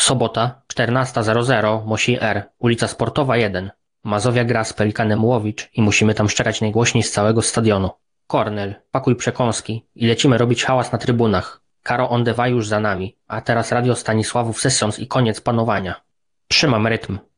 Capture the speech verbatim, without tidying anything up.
Sobota, czternasta zero zero, Mosi R, ulica Sportowa jeden. Mazowia gra z Pelikanem Łowicz i musimy tam szczerać najgłośniej z całego stadionu. Kornel, pakuj przekąski i lecimy robić hałas na trybunach. Karo on the way już za nami, a teraz radio Stanisławów Sessions i koniec panowania. Trzymam rytm.